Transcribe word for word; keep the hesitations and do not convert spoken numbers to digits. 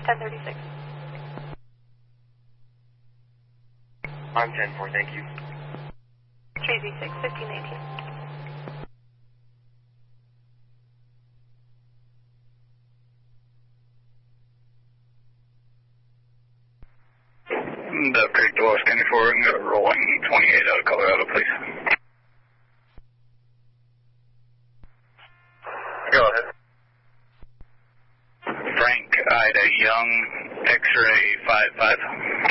ten thirty-six. I'm ten four, thank you. three Z six, fifteen eighteen. The Creek to West County four, and got a rolling twenty-eight out of Colorado, please. Go ahead. Frank Ida Young, X-ray five five.